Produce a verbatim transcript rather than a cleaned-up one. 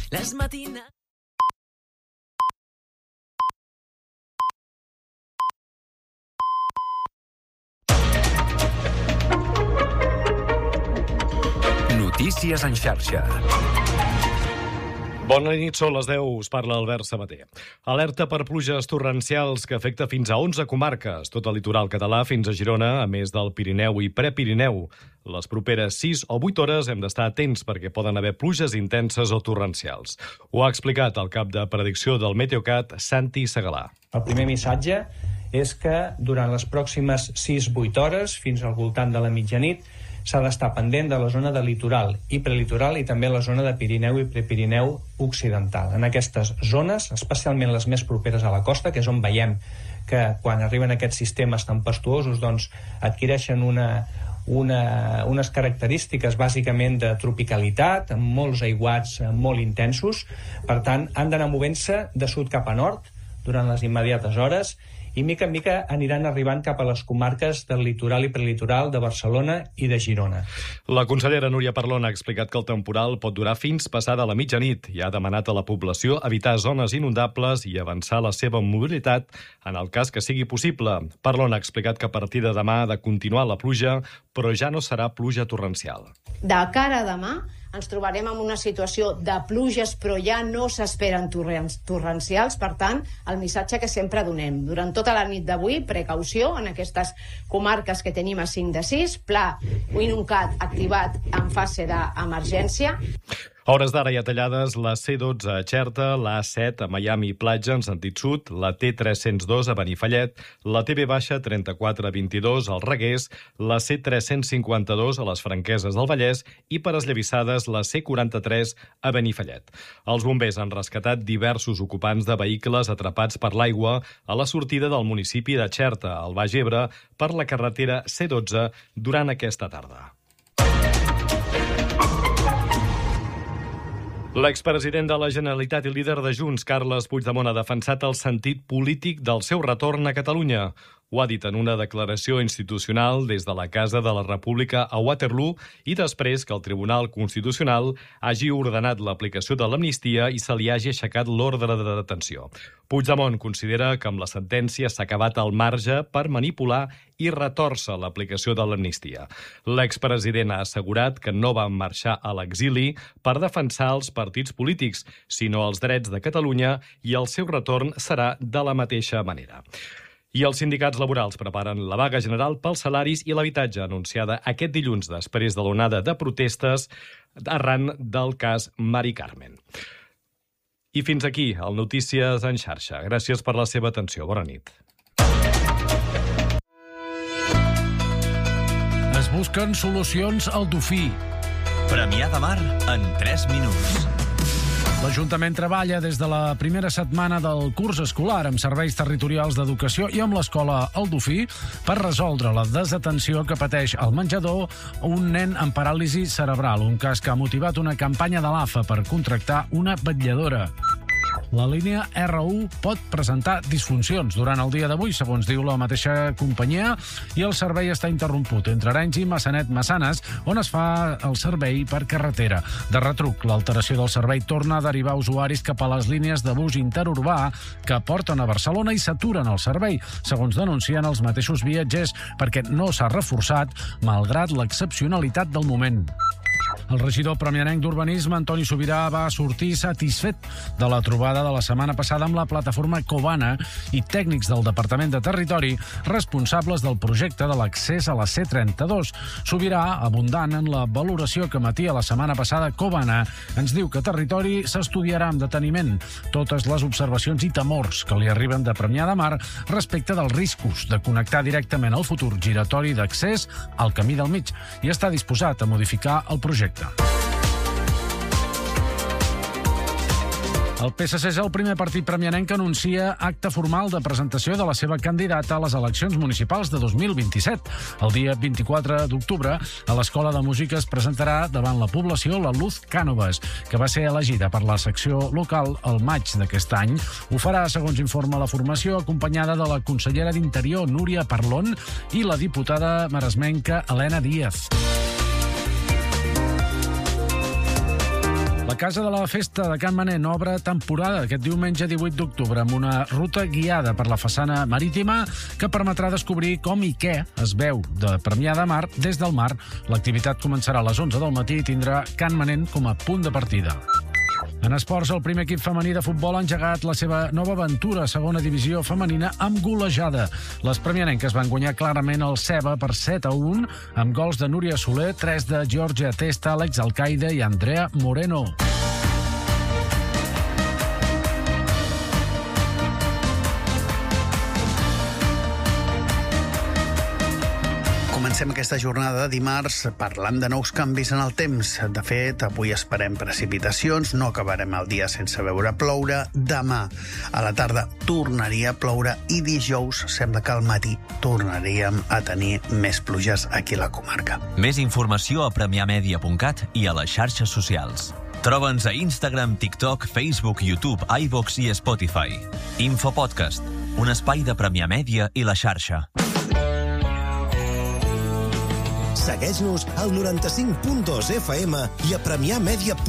Les matines... Notícies en xarxa. Bona nit, són les deu, us parla Albert Sabater. Alerta per pluges torrencials que afecta fins a onze comarques, tot el litoral català fins a Girona, a més del Pirineu i Prepirineu. Les properes sis o vuit hores hem d'estar atents perquè poden haver pluges intenses o torrencials. Ho ha explicat el cap de predicció del Meteocat, Santi Segalà. El primer missatge és que durant les pròximes sis a vuit hores, fins al voltant de la mitjanit, s'ha d'estar pendent de la zona de litoral i prelitoral i també la zona de Pirineu i Prepirineu occidental. En aquestes zones, especialment les més properes a la costa, que és on veiem que quan arriben aquests sistemes tempestuosos doncs, adquireixen una, una, unes característiques bàsicament de tropicalitat, amb molts aiguats molt intensos. Per tant, han d'anar movent-se de sud cap a nord durant les immediates hores i mica en mica aniran arribant cap a les comarques del litoral i prelitoral de Barcelona i de Girona. La consellera Núria Parlon ha explicat que el temporal pot durar fins passada la mitjanit i ha demanat a la població evitar zones inundables i avançar la seva mobilitat en el cas que sigui possible. Parlon ha explicat que a partir de demà ha de continuar la pluja, però ja no serà pluja torrencial. De cara a demà ens trobarem en una situació de pluges, però ja no s'esperen torrencials. Per tant, el missatge que sempre donem. Durant tota la nit d'avui, precaució en aquestes comarques que tenim a cinc de sis, pla Winucat activat en fase d'emergència. A hores d'ara hi ha tallades la C dotze a Xerta, la A set a Miami i Platja en sentit sud, la T tres-cents dos a Benifallet, la T V baixa trenta-quatre vint-i-dos al Reguers, la C tres-cents cinquanta-dos a les Franqueses del Vallès i per esllavissades la C quaranta-tres a Benifallet. Els bombers han rescatat diversos ocupants de vehicles atrapats per l'aigua a la sortida del municipi de Xerta, al Baix Ebre, per la carretera C dotze durant aquesta tarda. L'expresident de la Generalitat i líder de Junts, Carles Puigdemont, ha defensat el sentit polític del seu retorn a Catalunya. Ho ha dit en una declaració institucional des de la Casa de la República a Waterloo i després que el Tribunal Constitucional hagi ordenat l'aplicació de l'amnistia i se li hagi aixecat l'ordre de detenció. Puigdemont considera que amb la sentència s'ha acabat el marge per manipular i retòrcer l'aplicació de l'amnistia. L'expresident ha assegurat que no va marxar a l'exili per defensar els partits polítics, sinó els drets de Catalunya, i el seu retorn serà de la mateixa manera. I els sindicats laborals preparen la vaga general pels salaris i l'habitatge anunciada aquest dilluns després de l'onada de protestes arran del cas Mari Carmen. I fins aquí el Notícies en xarxa. Gràcies per la seva atenció. Bona nit. Es busquen solucions al Dofí. Premià de Mar en tres minuts. L'Ajuntament treballa des de la primera setmana del curs escolar amb serveis territorials d'educació i amb l'escola El Dofí per resoldre la desatenció que pateix al menjador un nen amb paràlisi cerebral, un cas que ha motivat una campanya de l'A F A per contractar una vetlladora. La línia R u pot presentar disfuncions durant el dia d'avui, segons diu la mateixa companyia, i el servei està interromput entre Arenys i Massanet-Massanes, on es fa el servei per carretera. De retruc, l'alteració del servei torna a derivar usuaris cap a les línies de bus interurbà que porten a Barcelona i saturen el servei, segons denuncien els mateixos viatgers, perquè no s'ha reforçat malgrat l'excepcionalitat del moment. El regidor premianenc d'Urbanisme, Antoni Subirà, va sortir satisfet de la trobada de la setmana passada amb la plataforma Covana i tècnics del Departament de Territori responsables del projecte de l'accés a la C trenta-dos. Subirà, abundant en la valoració que emetia la setmana passada Covana, ens diu que Territori s'estudiarà amb deteniment totes les observacions i temors que li arriben de Premià de Mar respecte dels riscos de connectar directament el futur giratori d'accés al Camí del Mig i està disposat a modificar el projecte. El P S C és el primer partit premianenc que anuncia acte formal de presentació de la seva candidata a les eleccions municipals de dos mil vint-i-set. El dia vint-i-quatre d'octubre, a l'Escola de Música es presentarà davant la població la Luz Cànovas, que va ser elegida per la secció local el maig d'aquest any. Ho farà, segons informa la formació, acompanyada de la consellera d'Interior, Núria Parlon, i la diputada maresmenca Helena Díaz. La Casa de la Festa de Can Manent obre temporada aquest diumenge divuit d'octubre amb una ruta guiada per la façana marítima que permetrà descobrir com i què es veu de Premià de Mar des del mar. L'activitat començarà a les onze del matí i tindrà Can Manent com a punt de partida. En esports, el primer equip femení de futbol ha engegat la seva nova aventura a segona divisió femenina amb golejada. Les premianenques van guanyar clarament el Ceba per set a un, amb gols de Núria Soler, tres de Georgia Testa, Àlex Alcaide i Andrea Moreno. Comencem aquesta jornada de dimarts parlant de nous canvis en el temps. De fet, avui esperem precipitacions, no acabarem el dia sense veure ploure. Demà a la tarda tornaria a ploure i dijous sembla que al matí tornaríem a tenir més pluges aquí a la comarca. Més informació a premià media punt cat i a les xarxes socials. Troba'ns a Instagram, TikTok, Facebook, YouTube, iVox i Spotify. Infopodcast, un espai de Premià Mèdia i la xarxa. Segueix-nos al noranta-cinc punt dos F M i a premià media punt cat.